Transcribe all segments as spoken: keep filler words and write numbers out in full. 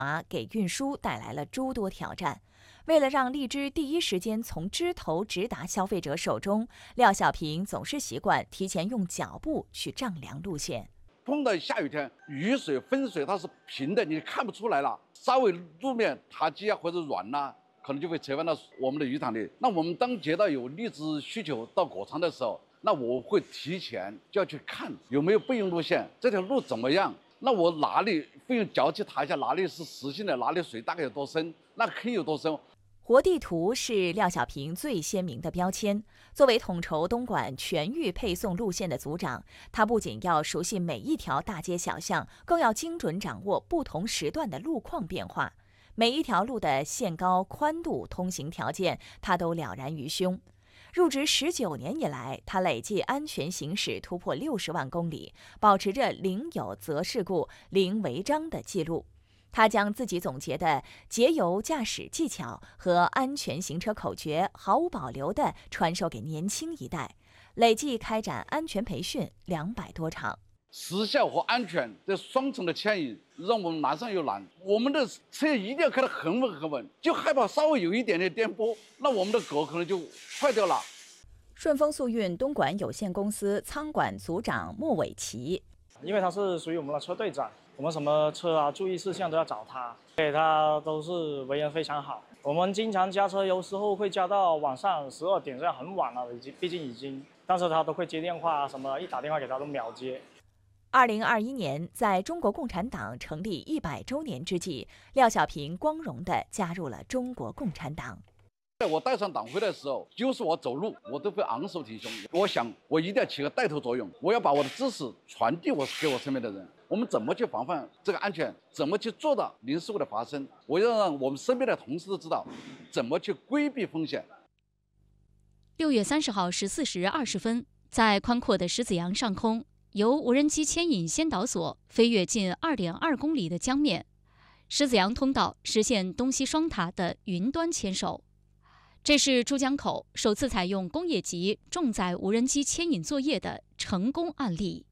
啊，给运输带来了诸多挑战。为了让荔枝第一时间从枝头直达消费者手中，廖小平总是习惯提前用脚步去丈量路线。 碰到下雨天，雨水、风水它是平的，你看不出来了。稍微路面塌积啊或者软呐、啊，可能就会侧翻到我们的鱼塘里。那我们当接到有荔枝需求到果场的时候，那我会提前就要去看有没有备用路线，这条路怎么样？那我哪里会用脚去踏一下，哪里是实心的，哪里水大概有多深，那坑有多深。 活地图是廖小平最鲜明的标签。作为统筹东莞全域配送路线的组长，他不仅要熟悉每一条大街小巷，更要精准掌握不同时段的路况变化。每一条路的限高、宽度、通行条件，他都了然于胸。入职十九年以来，他累计安全行驶突破六十万公里，保持着零有责事故、零违章的记录。他将自己总结的节油驾驶技巧和安全行车口诀毫无保留地传授给年轻一代，累计开展安全培训两百多场。 时效和安全这双重的牵引，让我们难上又难。我们的车一定要开得很稳很稳，就害怕稍微有一点点颠簸，那我们的狗可能就坏掉了。 顺丰速运东莞有限公司仓管组长莫伟奇， 因为他是属于我们的车队长，我们什么车啊、注意事项都要找他，所以他都是为人非常好。我们经常加车，有时候会加到晚上十二点这样很晚了，已经毕竟已经，但是他都会接电话什么，一打电话给他都秒接。 二零二一年，在中国共产党成立一百周年之际，廖小平光荣地加入了中国共产党。 在我带上党徽的时候，就是我走路，我都会昂首挺胸。我想，我一定要起个带头作用，我要把我的知识传递我给我身边的人。我们怎么去防范这个安全？怎么去做到零事故的发生？我要让我们身边的同事都知道怎么去规避风险。 六月三十号十四时二十分，在宽阔的狮子洋上空，由无人机牵引先导索飞越近二点二公里的江面，狮子洋通道实现东西双塔的云端牵手。这是珠江口首次采用工业级重载无人机牵引作业的成功案例。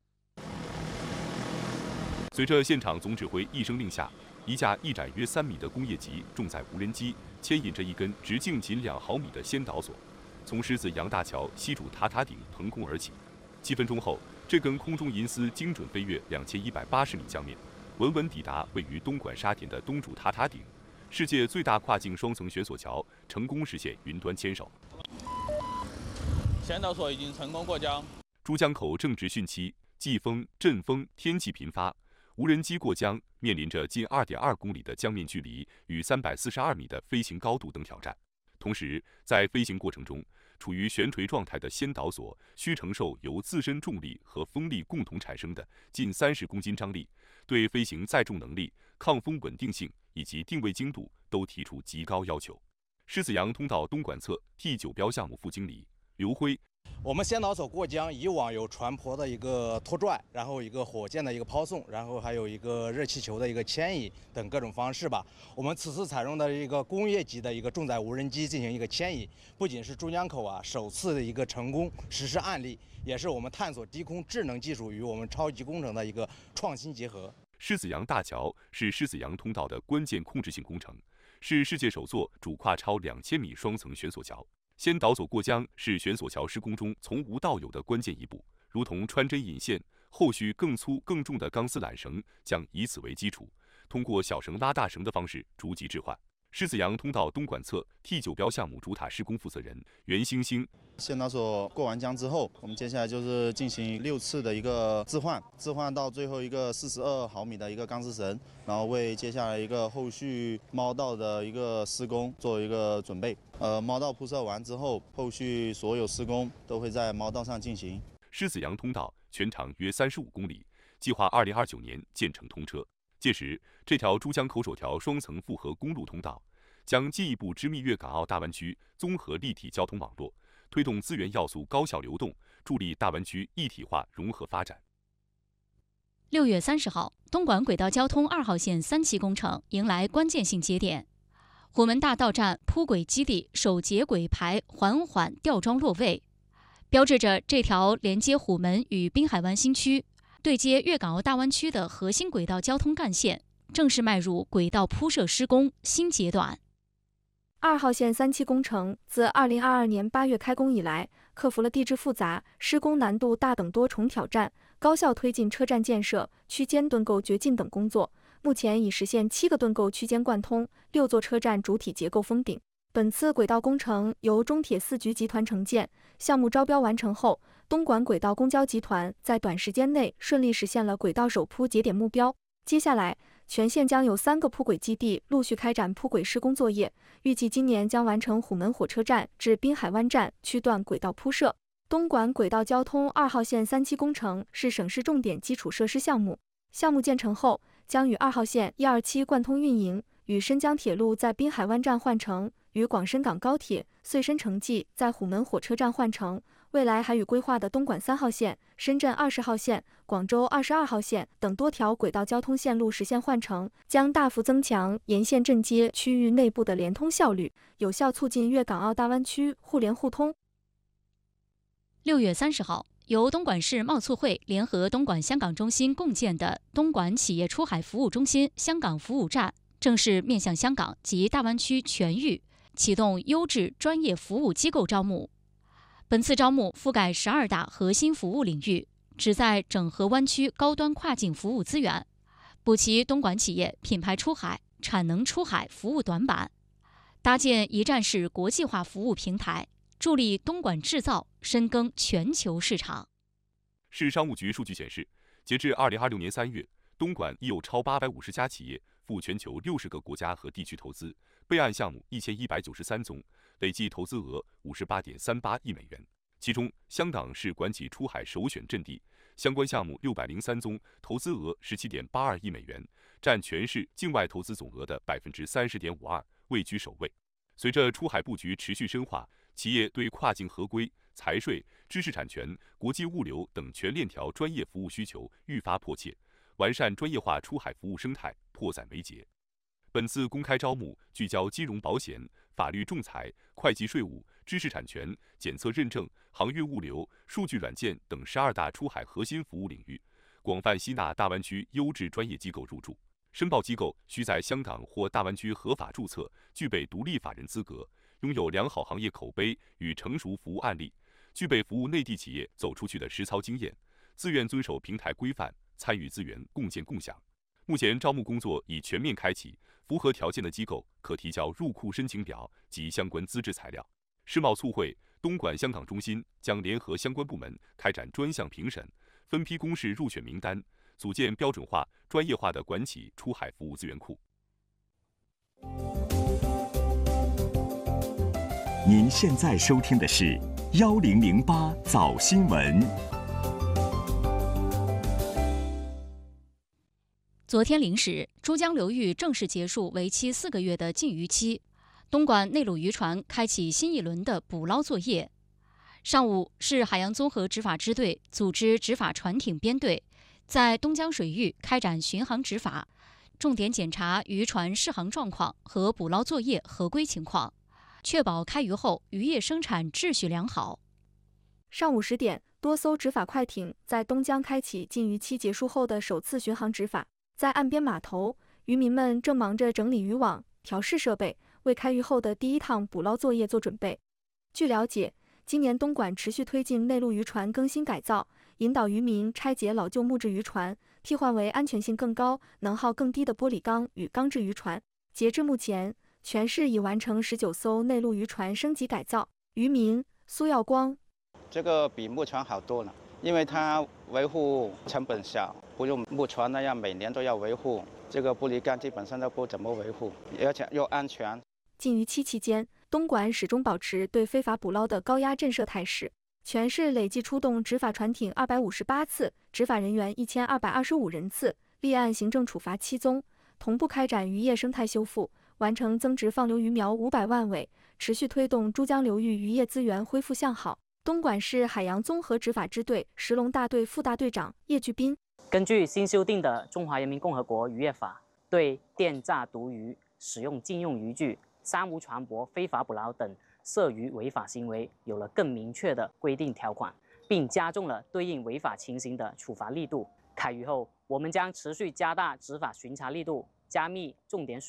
随着现场总指挥一声令下，一架翼展约三米的工业级重载无人机牵引着一根直径仅两毫米的先导索，从狮子洋大桥西主塔塔顶腾空而起。七分钟后，这根空中银丝精准飞越两千一百八十米江面，稳稳抵达位于东莞沙田的东主塔塔顶。世界最大跨境双层悬索桥成功实现云端牵手， 先导索已经成功过江。 珠江口正值汛期，季风、阵风天气频发，无人机过江面临着近 二点二公里的江面距离与三百四十二米的飞行高度等挑战。同时，在飞行过程中，处于悬垂状态的先导索需承受由自身重力和风力共同产生的近三十公斤张力，对飞行载重能力、抗风稳定性以及定位精度都提出极高要求。狮子洋通道东莞侧 T 九标项目副经理刘辉， 我们先导索过江，以往有船舶的一个拖拽，然后一个火箭的一个抛送，然后还有一个热气球的一个牵引等各种方式吧。我们此次采用的一个工业级的一个重载无人机进行一个牵引，不仅是珠江口啊首次的一个成功实施案例，也是我们探索低空智能技术与我们超级工程的一个创新结合。 狮子洋大桥是狮子洋通道的关键控制性工程，是世界首座主跨超两千米双层悬索桥。先导索过江是悬索桥施工中从无到有的关键一步，如同穿针引线，后续更粗更重的钢丝缆绳将以此为基础，通过小绳拉大绳的方式逐级置换。狮子洋通道东莞侧 T 九标项目主塔施工负责人袁星星， 先导索过完江之后，我们接下来就是进行六次的一个置换，置换到最后一个四十二毫米的一个钢丝绳，然后为接下来一个后续猫道的一个施工做一个准备。呃，猫道铺设完之后，后续所有施工都会在猫道上进行。 狮子洋通道全长约三十五公里，计划二零二九年建成通车。届时，这条珠江口首条双层复合公路通道将进一步织密粤港澳大湾区综合立体交通网络，推动资源要素高效流动，助力大湾区一体化融合发展。 六月三十号，东莞轨道交通二号线三期工程迎来关键性节点，虎门大道站铺轨基地首节轨牌缓缓吊装落位，标志着这条连接虎门与滨海湾新区、对接粤港澳大湾区的核心轨道交通干线正式迈入轨道铺设施工新阶段。 二号线三期工程自二零二二年八月开工以来，克服了地质复杂、施工难度大等多重挑战，高效推进车站建设、区间盾构掘进等工作。目前已实现七个盾构区间贯通，六座车站主体结构封顶。本次轨道工程由中铁四局集团承建，项目招标完成后，东莞轨道公交集团在短时间内顺利实现了轨道首铺节点目标。接下来，全线将有三个铺轨基地陆续开展铺轨施工作业，预计今年将完成虎门火车站至滨海湾站区段轨道铺设。东莞轨道交通二号线三期工程是省市重点基础设施项目，项目建成后将与二号线一二期贯通运营，与深江铁路在滨海湾站换乘，与广深港高铁穗深城际在虎门火车站换乘。未来还与规划的东莞三号线、深圳二十号线、广州二十二号线等多条轨道交通线路实现换乘，将大幅增强沿线镇街区域内部的联通效率，有效促进粤港澳大湾区互联互通。 六月三十号，由东莞市贸促会联合东莞香港中心共建的东莞企业出海服务中心香港服务站，正式面向香港及大湾区全域启动优质专业服务机构招募。本次招募覆盖十二大核心服务领域，旨在整合湾区高端跨境服务资源，补齐东莞企业品牌出海、产能出海服务短板，搭建一站式国际化服务平台，助力东莞制造深耕全球市场。 市商务局数据显示，截至二零二六年三月，东莞已有超八百五十家企业赴全球六十个国家和地区投资，备案项目一千一百九十三宗，累计投资额五十八点三八亿美元。其中，香港是管企出海首选阵地，相关项目六百零三宗，投资额十七点八二亿美元，占全市境外投资总额的百分之三十点五二，位居首位。随着出海布局持续深化，企业对跨境合规、财税、知识产权、国际物流等全链条专业服务需求愈发迫切，完善专业化出海服务生态迫在眉睫。本次公开招募聚焦金融保险、法律仲裁、会计税务、知识产权、检测认证、航运物流、数据软件等十二大出海核心服务领域，广泛吸纳大湾区优质专业机构入驻。申报机构需在香港或大湾区合法注册，具备独立法人资格，拥有良好行业口碑与成熟服务案例，具备服务内地企业走出去的实操经验，自愿遵守平台规范，参与资源共建共享。目前招募工作已全面开启，符合条件的机构可提交入库申请表及相关资质材料。世贸促会东莞香港中心将联合相关部门开展专项评审，分批公示入选名单，组建标准化、专业化的管企出海服务资源库。 您现在收听的是幺零零八早新闻。 昨天零时，珠江流域正式结束为期四个月的禁渔期，东莞内陆渔船开启新一轮的捕捞作业。上午，市海洋综合执法支队组织执法船艇编队，在东江水域开展巡航执法，重点检查渔船适航状况和捕捞作业合规情况，确保开渔后渔业生产秩序良好。 上午十点，多艘执法快艇在东江开启禁渔期结束后的首次巡航执法。在岸边码头，渔民们正忙着整理渔网、调试设备，为开渔后的第一趟捕捞作业做准备。据了解，今年东莞持续推进内陆渔船更新改造，引导渔民拆解老旧木质渔船，替换为安全性更高、能耗更低的玻璃钢与钢制渔船。截至目前，全市已完成十九艘内陆渔船升级改造。渔民苏耀光： 这个比木船好多了，因为它维护成本小，不用木船那样每年都要维护。这个玻璃钢基本上都不怎么维护，而且又安全。 禁渔期期间，东莞始终保持对非法捕捞的高压震慑态势，全市累计出动执法船艇二百五十八次，执法人员一千二百二十五人次，立案行政处罚七宗，同步开展渔业生态修复，完成增殖放流鱼苗五百万尾，持续推动珠江流域渔业资源恢复向好。东莞市海洋综合执法支队石龙大队副大队长叶巨斌： 根据新修订的《中华人民共和国渔业法》，对电诈毒鱼、使用禁用渔具、三无船舶非法捕捞等涉渔违法行为有了更明确的规定条款，并加重了对应违法情形的处罚力度。开渔后，我们将持续加大执法巡查力度， 加密重点水。